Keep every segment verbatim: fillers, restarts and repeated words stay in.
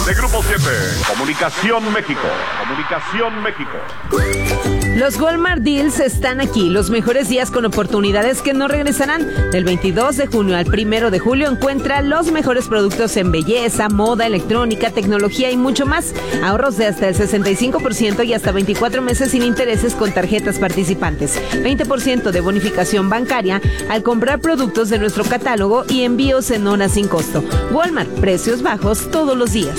de Grupo siete. Comunicación México. Comunicación México. Los Walmart Deals están aquí, los mejores días con oportunidades que no regresarán. Del veintidós de junio al primero de julio encuentra los mejores productos en belleza, moda, electrónica, tecnología y mucho más. Ahorros de hasta el sesenta y cinco por ciento y hasta veinticuatro meses sin intereses con tarjetas participantes. veinte por ciento de bonificación bancaria al comprar productos de nuestro catálogo y envíos en horas sin costo. Walmart, precios bajos todos los días.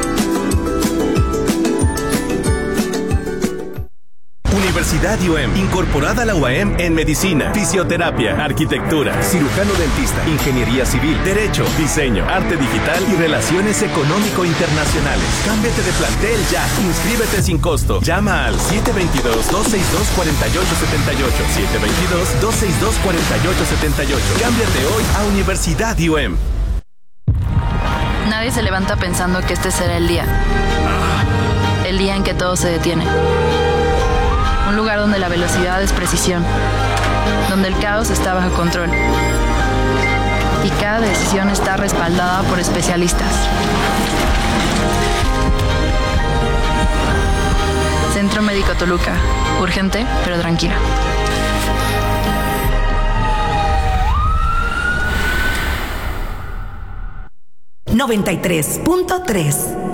Universidad I U A M, incorporada a la U A M en Medicina, Fisioterapia, Arquitectura, Cirujano Dentista, Ingeniería Civil, Derecho, Diseño, Arte Digital y Relaciones Económico-Internacionales. Cámbiate de plantel ya. Inscríbete sin costo. Llama al siete dos dos, dos seis dos, cuatro ocho siete ocho, siete dos dos, dos seis dos, cuatro ocho siete ocho. Cámbiate hoy a Universidad I U A M. Nadie se levanta pensando que este será el día. El día en que todo se detiene. Un lugar donde la velocidad es precisión, donde el caos está bajo control y cada decisión está respaldada por especialistas. Centro Médico Toluca, urgente pero tranquila. noventa y tres punto tres.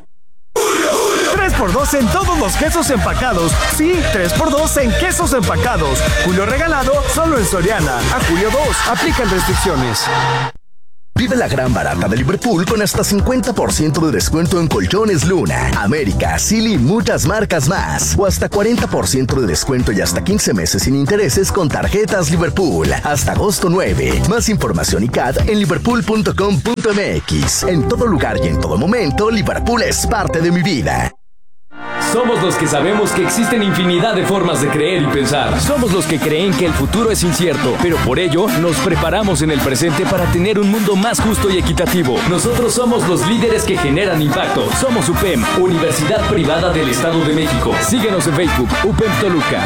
tres por dos en todos los quesos empacados. Sí, tres por dos en quesos empacados. Julio regalado solo en Soriana. A julio dos. Aplican restricciones. Vive la gran barata de Liverpool con hasta cincuenta por ciento de descuento en colchones Luna, América, Silly y muchas marcas más. O hasta cuarenta por ciento de descuento y hasta quince meses sin intereses con tarjetas Liverpool. Hasta agosto nueve. Más información y C A D en liverpool punto com punto m x. En todo lugar y en todo momento, Liverpool es parte de mi vida. Somos los que sabemos que existen infinidad de formas de creer y pensar. Somos los que creen que el futuro es incierto, pero por ello nos preparamos en el presente para tener un mundo más justo y equitativo. Nosotros somos los líderes que generan impacto. Somos U P E M, Universidad Privada del Estado de México. Síguenos en Facebook, U P E M Toluca.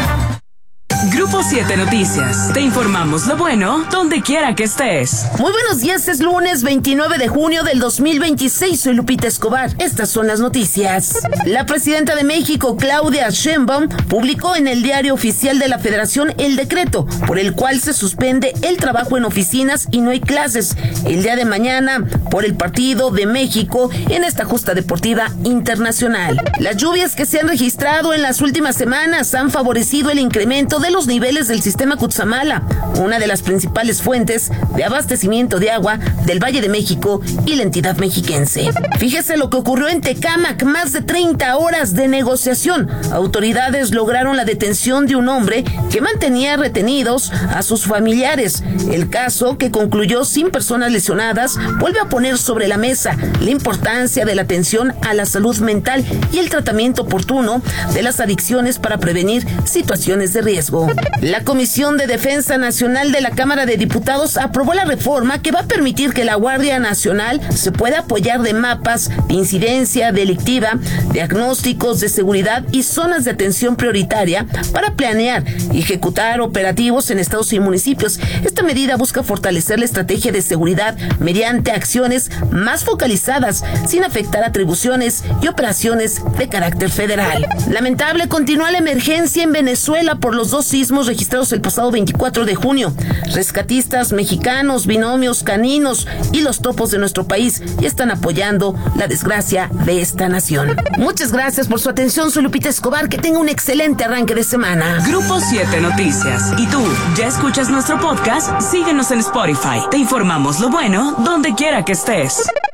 Grupo siete Noticias. Te informamos lo bueno donde quiera que estés. Muy buenos días, es lunes veintinueve de junio del dos mil veintiséis. Soy Lupita Escobar. Estas son las noticias. La presidenta de México, Claudia Sheinbaum, publicó en el Diario Oficial de la Federación el decreto por el cual se suspende el trabajo en oficinas y no hay clases el día de mañana por el Partido de México en esta justa deportiva internacional. Las lluvias que se han registrado en las últimas semanas han favorecido el incremento de los niveles del sistema Cutzamala, una de las principales fuentes de abastecimiento de agua del Valle de México y la entidad mexiquense. Fíjese lo que ocurrió en Tecámac, más de treinta horas de negociación. Autoridades lograron la detención de un hombre que mantenía retenidos a sus familiares. El caso, que concluyó sin personas lesionadas, vuelve a poner sobre la mesa la importancia de la atención a la salud mental y el tratamiento oportuno de las adicciones para prevenir situaciones de riesgo. La Comisión de Defensa Nacional de la Cámara de Diputados aprobó la reforma que va a permitir que la Guardia Nacional se pueda apoyar de mapas de incidencia delictiva, diagnósticos de seguridad y zonas de atención prioritaria para planear y ejecutar operativos en estados y municipios. Esta medida busca fortalecer la estrategia de seguridad mediante acciones más focalizadas, sin afectar atribuciones y operaciones de carácter federal. Lamentable continúa la emergencia en Venezuela por los dos sismos registrados el pasado veinticuatro de junio. Rescatistas mexicanos, binomios caninos y los topos de nuestro país ya están apoyando la desgracia de esta nación. Muchas gracias por su atención. Soy Lupita Escobar. Que tenga un excelente arranque de semana. Grupo siete Noticias. ¿Y tú, ya escuchas nuestro podcast? Síguenos en Spotify. Te informamos lo bueno donde quiera que estés.